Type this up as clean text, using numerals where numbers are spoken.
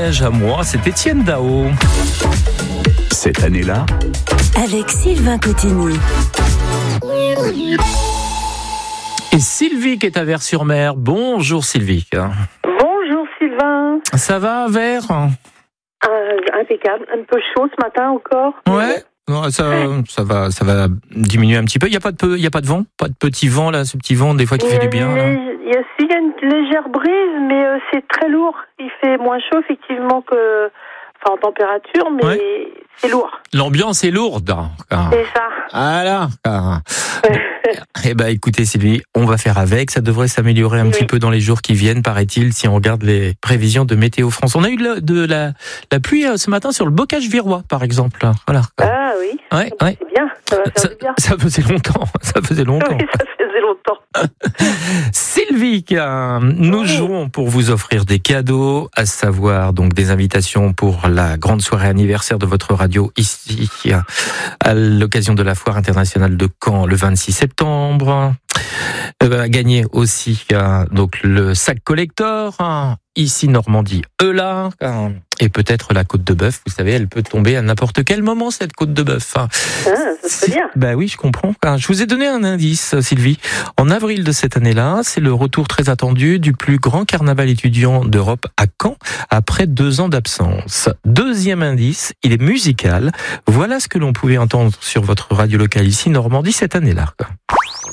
Neige. Moi, c'est Étienne Dao. Cette année-là, avec Sylvain Cotigny. Et Sylvie qui est à Vers-sur-Mer. Bonjour Sylvie. Bonjour Sylvain. Ça va Vers? Impeccable. Un peu chaud ce matin encore. Ouais. Non, ça va diminuer un petit peu. Il y a pas de vent, pas de petit vent là, ce petit vent des fois qui fait du bien. Là. Il y a une légère brise, mais c'est très lourd. Il fait moins chaud effectivement que, en température, mais ouais. C'est lourd. L'ambiance est lourde. C'est ça. Voilà. Eh ben, écoutez Sylvie, on va faire avec. Ça devrait s'améliorer un petit peu dans les jours qui viennent, paraît-il, si on regarde les prévisions de Météo France. On a eu de la pluie ce matin sur le bocage virois, par exemple. Voilà. Ah oui. Ouais. C'est bien. Ça va faire du bien. Ça faisait longtemps. Oui, ça faisait longtemps. Sylvie, nous jouons pour vous offrir des cadeaux, à savoir donc des invitations pour la grande soirée anniversaire de votre radio ici, à l'occasion de la Foire internationale de Caen le 26 septembre. À gagner aussi donc le sac collector, ici Normandie Eulat, et peut-être la côte de bœuf. Vous savez, elle peut tomber à n'importe quel moment, cette côte de bœuf. Ça serait bien. Ben oui, je comprends. Je vous ai donné un indice, Sylvie. En avril de cette année-là, c'est le retour très attendu du plus grand carnaval étudiant d'Europe à Caen, après 2 ans d'absence. Deuxième indice, il est musical. Voilà ce que l'on pouvait entendre sur votre radio locale ici, Normandie, cette année-là.